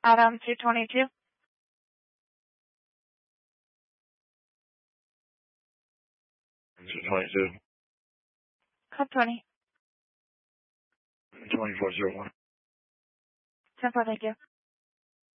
Adam 222. This is 22. Code 20. 2401. 10-4, thank you.